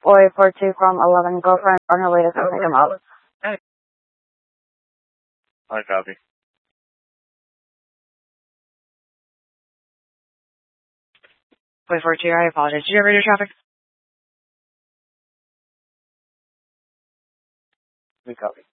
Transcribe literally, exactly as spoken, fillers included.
Boy four two from eleven, girlfriend on her way to come pick him up. Hey. I copy. Boy four two, I apologize. Did you have radio traffic? We copy.